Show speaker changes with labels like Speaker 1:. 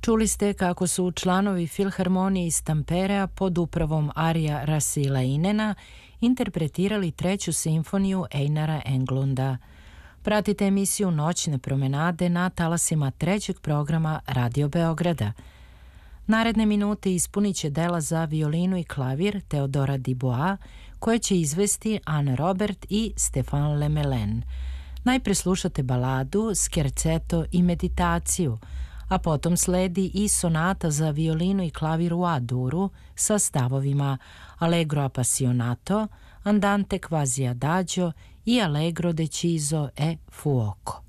Speaker 1: Čuli ste kako su članovi Filharmonije iz Tamperea pod upravom Arija Rasilainena interpretirali treću simfoniju Einara Englunda. Pratite emisiju Noćne promenade na talasima trećeg programa Radio Beograda. Naredne minute ispunit će dela za violinu i klavir Teodora Dubois, koje će izvesti Anne Robert i Stéphane Lemelin. Najpre slušate baladu, skerceto i meditaciju, a potom sledi i sonata za violinu i klavir u A-duru sa stavovima Allegro appassionato, Andante quasi adagio i Allegro deciso e fuoco.